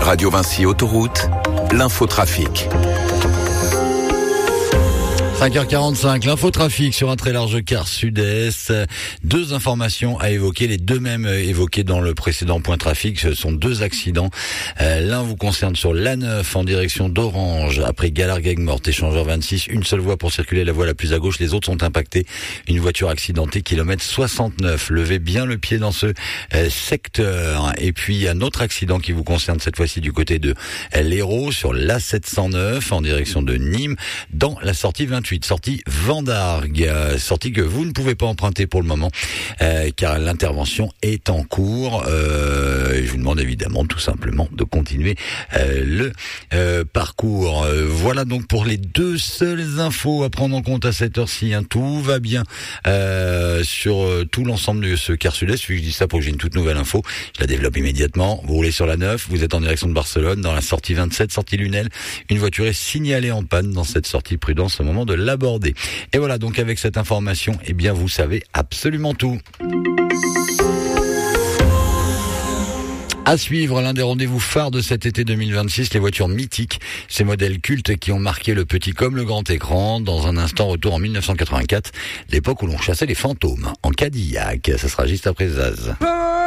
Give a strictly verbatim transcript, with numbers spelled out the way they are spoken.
Radio Vinci Autoroute, l'infotrafic. cinq heures quarante-cinq, l'infotrafic sur un très large quart sud-est. Deux informations à évoquer, les deux mêmes évoquées dans le précédent point trafic. Ce sont deux accidents. Euh, l'un vous concerne sur l'A neuf en direction d'Orange, après Galargues-Aigues-Mortes, échangeur vingt-six. Une seule voie pour circuler, la voie la plus à gauche. Les autres sont impactés. Une voiture accidentée, kilomètre soixante-neuf. Levez bien le pied dans ce euh, secteur. Et puis un autre accident qui vous concerne cette fois-ci du côté de euh, l'Hérault, sur l'A sept cent neuf en direction de Nîmes, dans la sortie vingt-huit. Sortie Vendargues, euh, sortie que vous ne pouvez pas emprunter pour le moment, euh, car l'intervention est en cours. Euh, je vous demande évidemment tout simplement de continuer euh, le euh, parcours. Euh, voilà donc pour les deux seules infos à prendre en compte à cette heure-ci. Hein. Tout va bien euh, sur euh, tout l'ensemble de ce quart sud-est. Je dis ça pour que j'ai une toute nouvelle info. Je la développe immédiatement. Vous roulez sur la neuf, vous êtes en direction de Barcelone, dans la sortie vingt-sept, sortie Lunel. Une voiture est signalée en panne dans cette sortie. Prudence au moment de l'aborder. Et voilà, donc avec cette information, eh bien vous savez absolument tout. À suivre, l'un des rendez-vous phares de cet été deux mille vingt-six, les voitures mythiques, ces modèles cultes qui ont marqué le petit comme le grand écran. Dans un instant, retour en mille neuf cent quatre-vingt-quatre, l'époque où l'on chassait les fantômes en Cadillac. Ça sera juste après Zaz.